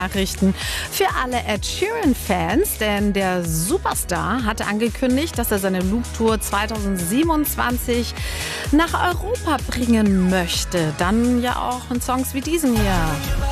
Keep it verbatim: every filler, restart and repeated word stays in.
Nachrichten für alle Ed Sheeran-Fans, denn der Superstar hatte angekündigt, dass er seine Loop-Tour zwanzig siebenundzwanzig nach Europa bringen möchte. Dann ja auch in Songs wie diesen hier.